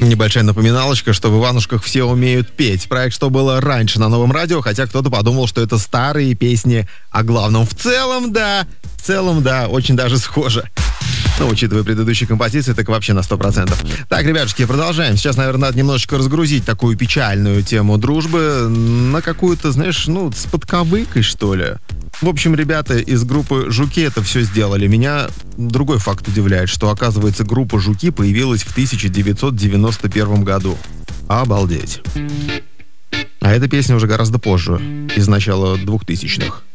Небольшая напоминалочка, что в Иванушках все умеют петь. Проект «Что было раньше» на Новом радио, хотя кто-то подумал, что это старые песни о главном. В целом, да, очень даже схоже. Ну, учитывая предыдущие композиции, так вообще на 100%. Так, ребятушки, продолжаем. Сейчас, наверное, надо немножечко разгрузить такую печальную тему дружбы на какую-то, знаешь, с подковыкой, что ли. В общем, ребята из группы «Жуки» это все сделали. Меня другой факт удивляет, что, оказывается, группа «Жуки» появилась в 1991 году. Обалдеть. А эта песня уже гораздо позже, из начала 2000-х.